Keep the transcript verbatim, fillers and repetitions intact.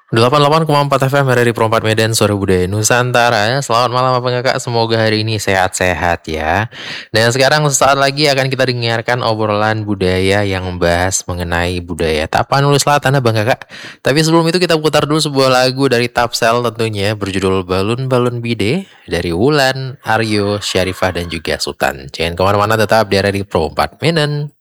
delapan puluh delapan koma empat F M R R I Pro empat Medan, Suara Budaya Nusantara. Selamat malam apa enggak Kak, semoga hari ini sehat-sehat ya. Dan sekarang sesaat lagi akan kita dengarkan obrolan budaya yang membahas mengenai budaya Tapanuli Selatan ya Bang Kakak. Tapi sebelum itu kita putar dulu sebuah lagu dari Tapsel tentunya berjudul Balun Balun Bide dari Wulan, Aryo, Syarifah dan juga Sultan. Jangan kemana-mana, tetap di R R I Pro empat Medan.